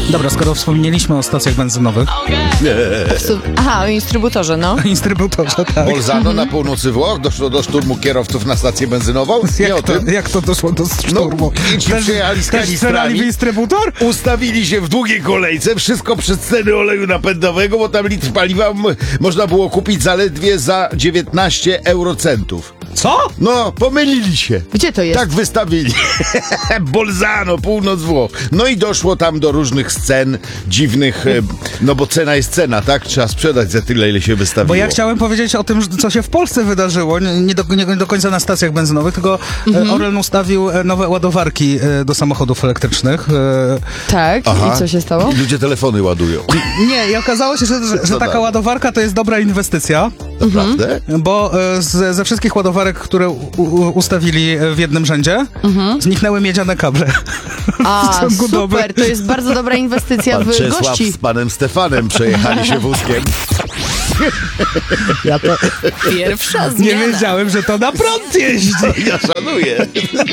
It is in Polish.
Dobra, skoro wspomnieliśmy o stacjach benzynowych, Aha, o instrybutorze, no. instrybutorze, tak. Bolzano na północy Włoch doszło do szturmu kierowców na stację benzynową? Nie o tym? Jak to doszło do szturmu? klienci przyjechali z też strzelali w kanistrami, instrybutor? ustawili się w długiej kolejce, wszystko przez ceny oleju napędowego, bo tam litr paliwa można było kupić zaledwie za 19 eurocentów. Co? No, pomylili się. Gdzie to jest? Tak wystawili. Bolzano, północ Włoch. No i doszło tam do różnych scen dziwnych, no bo cena jest cena, tak? Trzeba sprzedać za tyle, ile się wystawiło. Bo ja chciałem powiedzieć o tym, co się w Polsce wydarzyło, nie do końca na stacjach benzynowych, tylko Orlen ustawił nowe ładowarki do samochodów elektrycznych. Tak, Aha. i co się stało? I ludzie telefony ładują. Nie, i okazało się, że taka dalej? ładowarka to jest dobra inwestycja, Naprawdę? bo ze wszystkich ładowarek, które ustawili w jednym rzędzie, zniknęły miedziane kable. A, w ciągu doby. super, to jest bardzo dobra inwestycja Pan w Czesław gości. z panem Stefanem przejechali się wózkiem. Pierwsza Nie wiedziałem, że to na prąd jeździ. Ja szanuję.